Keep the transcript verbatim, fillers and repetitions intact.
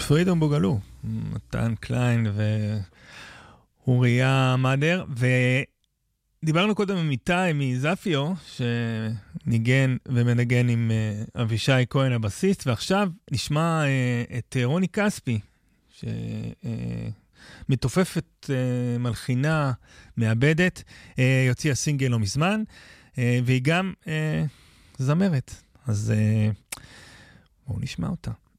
פרידום בוגלו, מתן קליין ואוריה מאדר, ודיברנו קודם עם איתי מזפיו, שניגן ומנגן עם אבישי כהן הבסיסט, ועכשיו נשמע את רוני כספי, שמתופפת, מלחינה, מעבדת, יוציא הסינגל לא מזמן, והיא גם זמרת, אז בואו נשמע אותה.